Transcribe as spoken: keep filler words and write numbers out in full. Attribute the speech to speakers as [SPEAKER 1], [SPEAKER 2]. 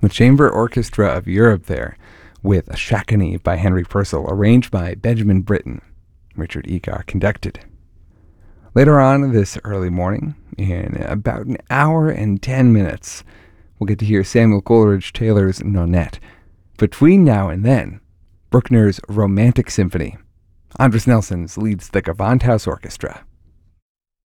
[SPEAKER 1] the Chamber Orchestra of Europe there, with a Shakani by Henry Purcell, arranged by Benjamin Britten. Richard Eagar conducted. Later on this early morning, in about an hour and ten minutes, we'll get to hear Samuel Coleridge Taylor's Nonette. Between now and then, Bruckner's Romantic Symphony. Andris Nelsons leads the Gewandhaus Orchestra.